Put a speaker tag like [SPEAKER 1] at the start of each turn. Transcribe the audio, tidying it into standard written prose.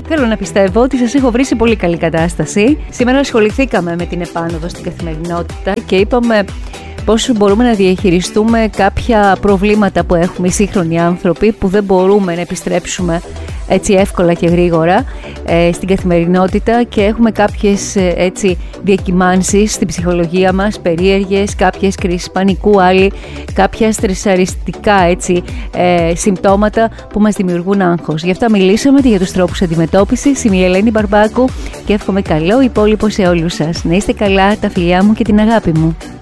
[SPEAKER 1] Θέλω να πιστεύω ότι σας έχω βρει σε πολύ καλή κατάσταση. Σήμερα ασχοληθήκαμε με την επάνωδο στην καθημερινότητα και είπαμε πώς μπορούμε να διαχειριστούμε κάποια προβλήματα που έχουμε οι σύγχρονοι άνθρωποι, που δεν μπορούμε να επιστρέψουμε έτσι εύκολα και γρήγορα στην καθημερινότητα, και έχουμε κάποιες έτσι διακυμάνσεις στην ψυχολογία μας, περίεργες, κάποιες κρίσεις πανικού, άλλοι κάποια στρεσαριστικά έτσι συμπτώματα που μας δημιουργούν άγχος. Γι' αυτά μιλήσαμε και για τους τρόπους αντιμετώπισης. Είμαι η Ελένη Μπαρμπάκου και εύχομαι καλό υπόλοιπο σε όλους σας. Να είστε καλά, τα φιλιά μου και την αγάπη μου.